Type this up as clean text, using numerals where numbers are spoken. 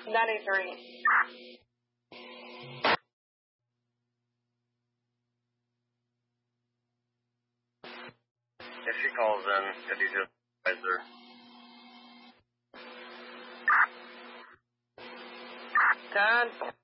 93. If she calls in, could you just advise her? 10.